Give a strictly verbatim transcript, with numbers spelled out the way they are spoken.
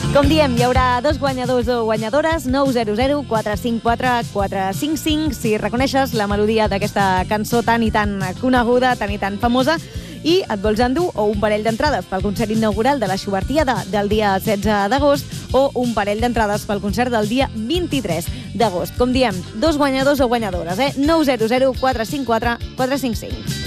Com diem, hi haurà dos guanyadors o guanyadores, nou zero zero quatre cinc quatre quatre cinc cinc, si reconeixes la melodia d'aquesta cançó tan i tan coneguda, tan i tan famosa, i et vols endur o un parell d'entrades pel concert inaugural de la Xubertiada del dia setze d'agost o un parell d'entrades pel concert del dia vint-i-tres d'agost. Com diem, dos guanyadors o guanyadores, eh? nou zero zero quatre cinc quatre quatre cinc cinc.